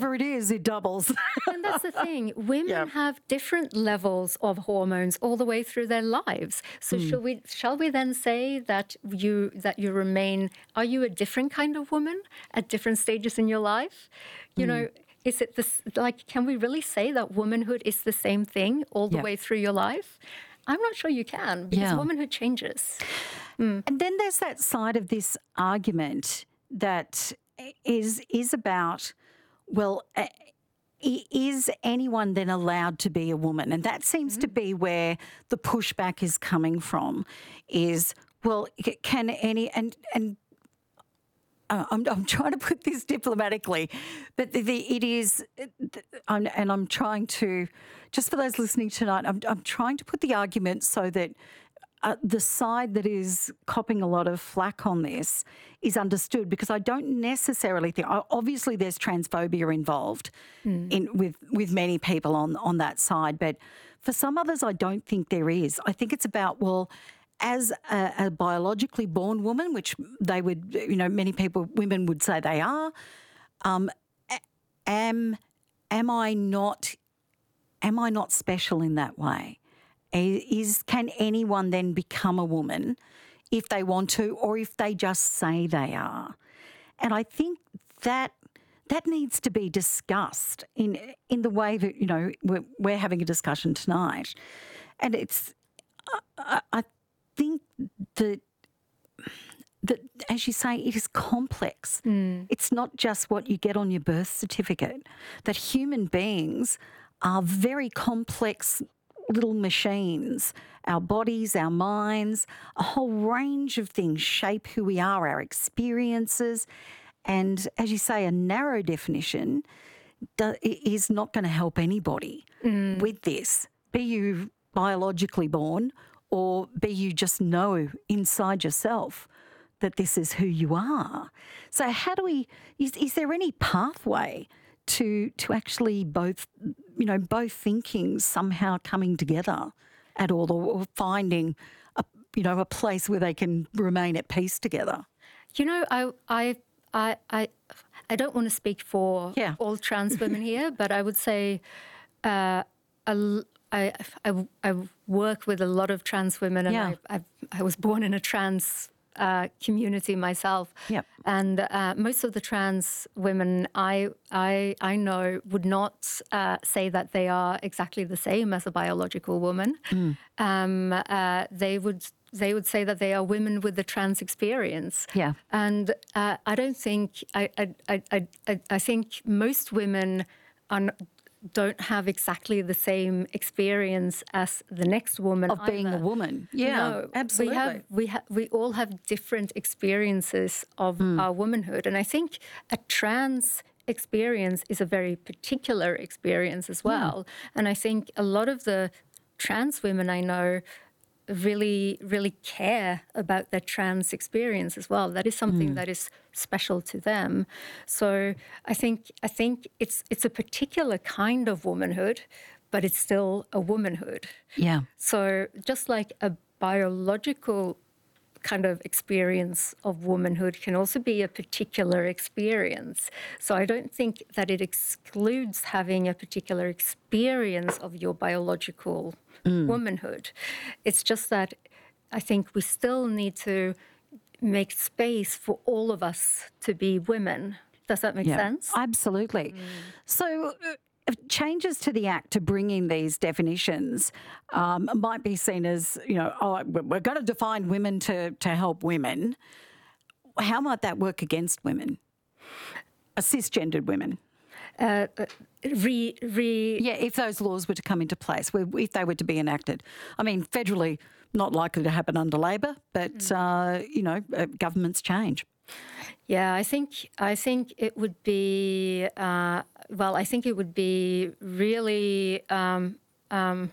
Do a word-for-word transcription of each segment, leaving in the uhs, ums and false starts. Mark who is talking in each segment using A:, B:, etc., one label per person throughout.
A: whatever it is, it doubles.
B: And that's the thing. Women
A: Yeah.
B: have different levels of hormones all the way through their lives. So
A: Mm.
B: shall we shall we then say that you that you remain are you a different kind of woman at different stages in your life? You
A: Mm.
B: know, is it this like can we really say that womanhood is the same thing all the
A: Yeah.
B: way through your life? I'm not sure you can because
A: Yeah.
B: womanhood changes.
A: And then there's that side of this argument that is is about, well, uh, i- is anyone then allowed to be a woman? And that seems to be where the pushback is coming from. Is well, c- can any and and. Uh, I'm, I'm trying to put this diplomatically, but the, the, it is, I'm, and I'm trying to, just for those listening tonight, I'm, I'm trying to put the argument so that uh, the side that is copping a lot of flack on this is understood, because I don't necessarily think, obviously there's transphobia involved in with, with many people on, on that side, but for some others I don't think there is. I think it's about, well, as a, a biologically born woman, which they would, you know, many people, women would say they are, um, a- am am I not am I not special in that way? I- Is can anyone then become a woman if they want to, or if they just say they are? And I think that that needs to be discussed in in the way that, you know, we're, we're having a discussion tonight, and it's I, I think that that, as you say, it is complex. It's not just what you get on your birth certificate. That human beings are very complex little machines. Our bodies, our minds, a whole range of things shape who we are, our experiences. And as you say, a narrow definition do, is not going to help anybody with this. Be you biologically born, or be you just know inside yourself that this is who you are. So how do we, is, is there any pathway to to actually both, you know, both thinkings somehow coming together at all, or, or finding a, you know, a place where they can remain at peace together?
B: You know, I I I I, I don't want to speak for
A: Yeah.
B: all trans women here, but I would say uh, a l- I, I, I work with a lot of trans women, and
A: Yeah.
B: I, I, I was born in a trans uh, community myself.
A: Yep.
B: And uh, most of the trans women I I, I know would not uh, say that they are exactly the same as a biological woman. Um, uh, they would they would say that they are women with the trans experience.
A: Yeah.
B: And uh, I don't think I I, I I I I think most women are. Not, don't have exactly the same experience as the next woman
A: Of being
B: either.
A: a woman. Yeah,
B: No,
A: absolutely.
B: We have we ha- we all have different experiences of our womanhood, and I think a trans experience is a very particular experience as well. And I think a lot of the trans women I know really, really care about their trans experience as well. That is something that is special to them. So I think I think it's it's a particular kind of womanhood, but it's still a womanhood.
A: Yeah.
B: So just like a biological kind of experience of womanhood can also be a particular experience. So I don't think that it excludes having a particular experience of your biological womanhood. It's just that I think we still need to make space for all of us to be women. Does that make
A: Yeah,
B: sense?
A: absolutely. So uh, changes to the Act to bring in these definitions um, might be seen as, you know, oh, we're going to define women to, to help women. How might that work against women, uh, cisgendered women?
B: Uh, uh, re, re,
A: Yeah, if those laws were to come into place, where- if they were to be enacted. I mean, federally, not likely to happen under Labor, but, uh, you know, uh, governments change.
B: Yeah, I think I think it would be uh, well. I think it would be really um, um,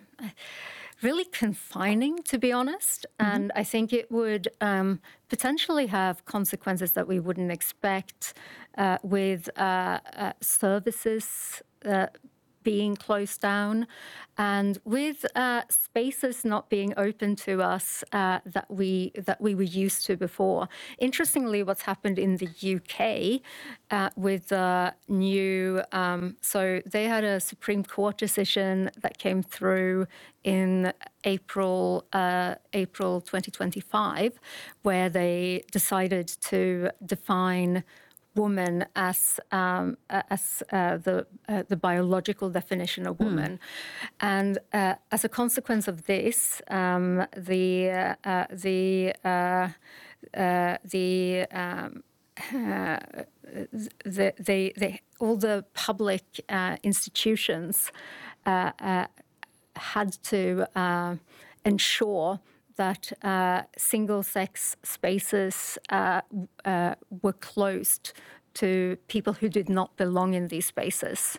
B: really confining, to be honest. And I think it would um, potentially have consequences that we wouldn't expect uh, with uh, uh, services. Uh, being closed down, and with uh, spaces not being open to us uh, that we that we were used to before. Interestingly, what's happened in the U K uh, with the new, um, so they had a Supreme Court decision that came through in April uh, April twenty twenty-five, where they decided to define woman as um, as uh, the uh, the biological definition of woman, mm. and uh, as a consequence of this, um, the uh, uh, the uh, uh, the um, uh, the, the, the all the public uh, institutions uh, uh, had to uh, ensure that uh, single-sex spaces uh, uh, were closed to people who did not belong in these spaces.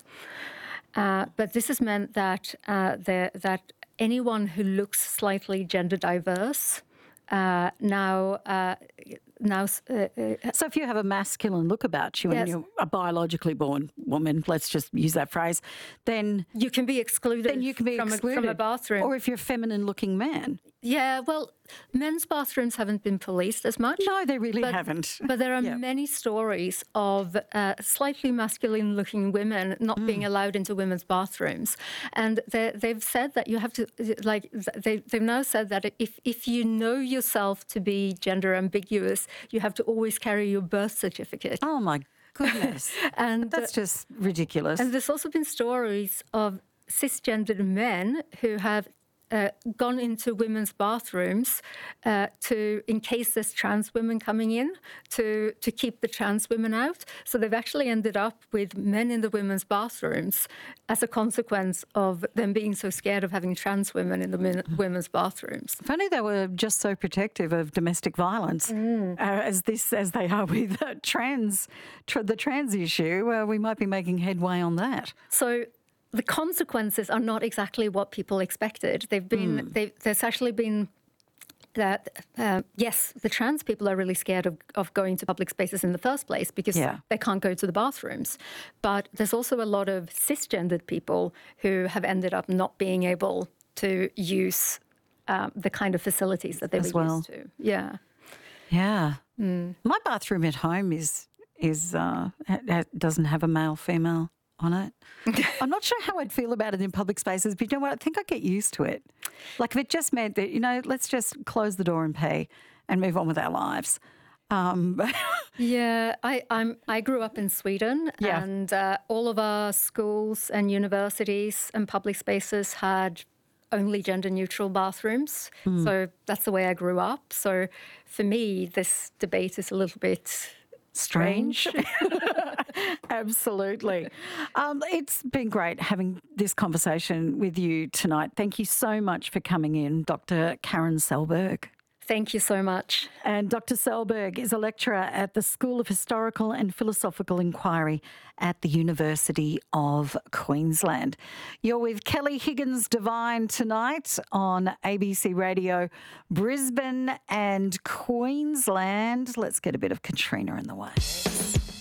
B: Uh, but this has meant that uh, the, that anyone who looks slightly gender diverse uh, now uh, now. Uh, uh,
A: so if you have a masculine look about you
B: yes.
A: and you're a biologically born woman, let's just use that phrase, then
B: you can be excluded.
A: Then you can be
B: from,
A: excluded
B: a, from a bathroom.
A: Or if you're a feminine-looking man.
B: Yeah, well, men's bathrooms haven't been policed as much.
A: No, they really
B: but,
A: haven't.
B: But there are
A: yeah.
B: many stories of uh, slightly masculine-looking women not mm. being allowed into women's bathrooms. And they've said that you have to, like, they, they've now said that if, if you know yourself to be gender ambiguous, you have to always carry your birth certificate.
A: Oh, my goodness.
B: and
A: That's just ridiculous.
B: And there's also been stories of cisgendered men who have Uh, gone into women's bathrooms uh, to, in case there's trans women coming in, to to keep the trans women out. So they've actually ended up with men in the women's bathrooms as a consequence of them being so scared of having trans women in the min- women's bathrooms.
A: If only they were just so protective of domestic violence
B: mm.
A: uh, as this as they are with uh, trans tra- the trans issue. Uh, we might be making headway on that.
B: So. The consequences are not exactly what people expected. They've been, mm. they, there's actually been that, uh, yes, the trans people are really scared of, of going to public spaces in the first place because
A: yeah.
B: they can't go to the bathrooms. But there's also a lot of cisgendered people who have ended up not being able to use um, the kind of facilities that they
A: As
B: were
A: well.
B: used to. Yeah.
A: Yeah.
B: Mm.
A: My bathroom at home is, is uh, ha- doesn't have a male-female on it. I'm not sure how I'd feel about it in public spaces, but you know what? I think I'd get used to it. Like if it just meant that, you know, let's just close the door and pee and move on with our lives. Um,
B: yeah, I, I'm, I grew up in Sweden
A: yeah.
B: and uh, all of our schools and universities and public spaces had only gender-neutral bathrooms. Mm. So that's the way I grew up. So for me, this debate is a little bit strange.
A: Absolutely. Um, it's been great having this conversation with you tonight. Thank you so much for coming in, Doctor Karen Selberg.
B: Thank you so much.
A: And Doctor Selberg is a lecturer at the School of Historical and Philosophical Inquiry at the University of Queensland. You're with Kelly Higgins Devine tonight on A B C Radio Brisbane and Queensland. Let's get a bit of Katrina in the way.